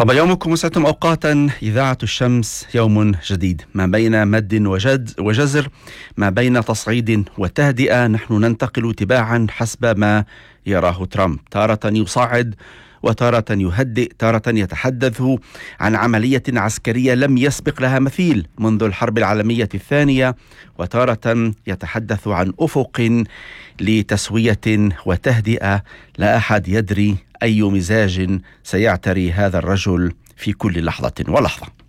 طب يومكم وسعتم أوقاتا. إذاعة الشمس يوم جديد، ما بين مد وجزر، ما بين تصعيد وتهدئة. نحن ننتقل تباعا حسب ما يراه ترامب، تارة يصعد وتارة يهدئ، تارة يتحدث عن عملية عسكرية لم يسبق لها مثيل منذ الحرب العالمية الثانية، وتارة يتحدث عن أفق لتسوية وتهدئة. لا أحد يدري أي مزاج سيعتري هذا الرجل في كل لحظة ولحظة.